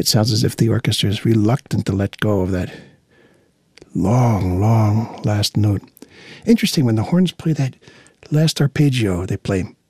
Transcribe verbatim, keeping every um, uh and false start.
it sounds as if the orchestra is reluctant to let go of that long, long last note. Interesting, when the horns play that last arpeggio, they play